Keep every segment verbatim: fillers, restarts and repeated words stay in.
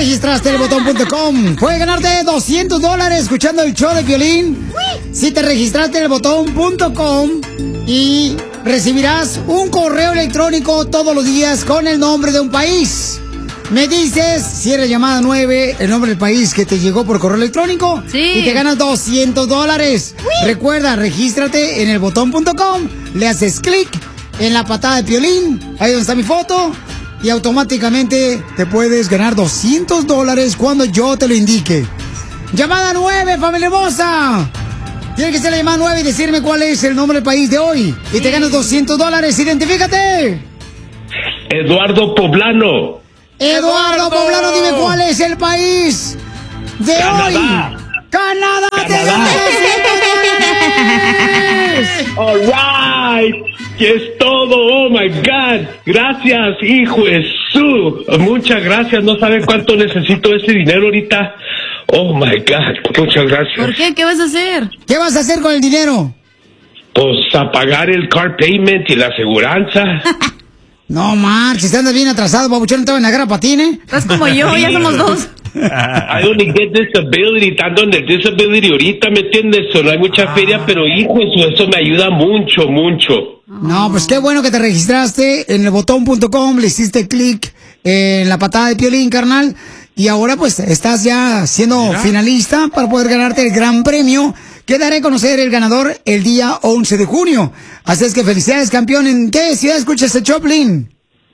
registraste en el botón punto com, puedes ganarte doscientos dólares escuchando el show de Piolín. Si te registraste en el botón punto com y recibirás un correo electrónico todos los días con el nombre de un país. Me dices, si eres llamada nueve, el nombre del país que te llegó por correo electrónico. Sí. Y te ganas doscientos dólares. Recuerda, regístrate en el botón punto com, le haces clic en la patada de Piolín, ahí donde está mi foto, y automáticamente te puedes ganar doscientos dólares cuando yo te lo indique. Llamada nueve, familia hermosa. Tiene que ser la llamada nueve y decirme cuál es el nombre del país de hoy. Y te ganas doscientos dólares. Identifícate. Eduardo Poblano. Eduardo Poblano, dime cuál es el país de Canadá. hoy. Canadá, te Canadá. ganas doscientos dólares. All right. Que es todo. Oh my God. Gracias, hijo Jesús. Muchas gracias. No sabe cuánto necesito ese dinero ahorita. Oh my God. Muchas gracias. ¿Por qué? ¿Qué vas a hacer? ¿Qué vas a hacer con el dinero? Pues a pagar el car payment y la aseguranza. No marches, andas bien atrasado, babuchón, no te van a agarrar patines. Estás como yo, ya somos dos. I only get disability, estando en el disability ahorita, ¿me entiendes? No hay mucha feria, pero hijo, eso, eso me ayuda mucho, mucho. No, pues qué bueno que te registraste en el botón punto com, le hiciste clic en la patada de Piolín, carnal, y ahora pues estás ya siendo Mira. finalista para poder ganarte el gran premio que daré a conocer el ganador el día once de junio. Así es que felicidades, campeón. ¿En qué ciudad escuchas el Choplin?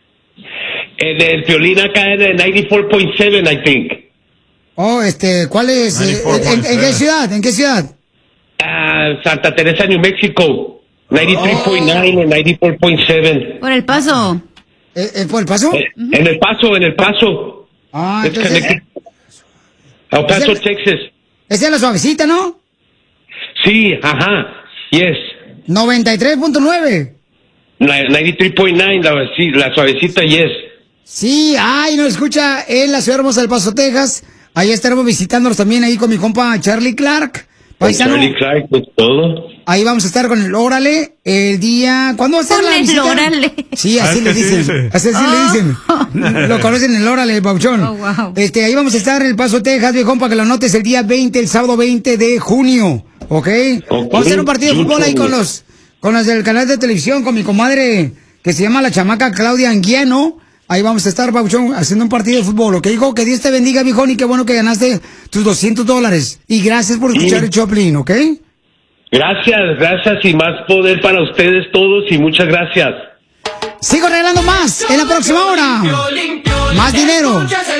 En el Piolín acá en el noventa y cuatro punto siete, I think. Oh, este, ¿cuál es? Eh, ¿En, en qué ciudad? ¿En qué ciudad? Ah, Santa Teresa, New Mexico. noventa y tres punto nueve o noventa y cuatro punto siete. Por el paso. ¿Eh, eh, ¿Por el paso? Eh, En el Paso, en el Paso. Ah, It's entonces, connected. El Paso, ¿Es el- Texas. esa es la suavecita, ¿no? Sí, ajá. Yes. noventa y tres punto nueve. La- noventa y tres punto nueve, la, sí, la suavecita, yes. Sí, ay, nos escucha en la ciudad hermosa del Paso, Texas. Ahí estaremos visitándolos también ahí con mi compa Charlie Clark. Paisano, Charlie Clark, es todo. ahí vamos a estar con el Órale el día... ¿Cuándo va a ser Con la el visita? Órale. Sí, así Ah, le es que sí dicen. dice. Así, así Oh. le dicen. Lo conocen el Órale, el Pauchón. Oh, wow. Este, ahí vamos a estar en el Paso, Texas, viejón, para que lo anotes el día veinte, el sábado veinte de junio. ¿Ok? Ok. Vamos a hacer un partido de fútbol ahí con Mucho. los, con los del canal de televisión, con mi comadre que se llama la chamaca Claudia Anguiano. Ahí vamos a estar, Pauchón, haciendo un partido de fútbol, ¿ok, hijo? Que Dios te bendiga, viejón, y qué bueno que ganaste tus doscientos dólares. Y gracias por escuchar Sí. el Choplin, ¿ok? Gracias, gracias y más poder para ustedes todos y muchas gracias. Sigo regalando más en la próxima hora. Más dinero.